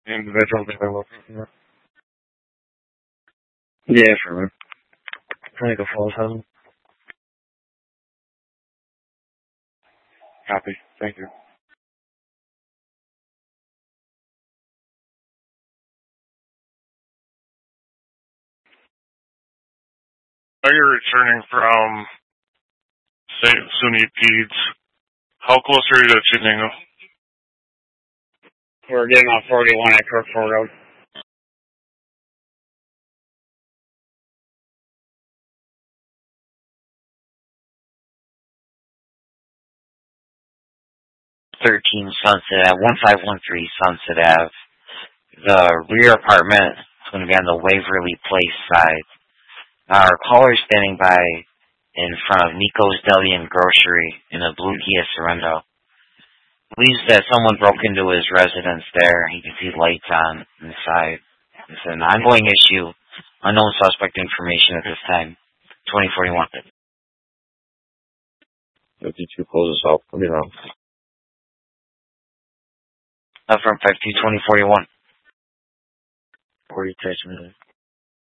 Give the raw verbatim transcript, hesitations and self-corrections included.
individual that they're looking for. Yeah, sure, man. Can I make a full seven? Copy. Thank you. Are you returning from Saint SUNY Peds? How close are you to Chinningo? We're getting off forty-one at Kirkford Road. thirteen Sunset Ave, one five one three Sunset Ave. The rear apartment is going to be on the Waverly Place side. Our caller is standing by in front of Nico's Deli and Grocery in a blue Kia Sorento. Believes that someone broke into his residence there. He can see lights on inside. It's an ongoing issue. Unknown suspect information at this time. twenty forty-one. fifty-two closes off. Let me know. Up from five two twenty forty-one. forty text minutes.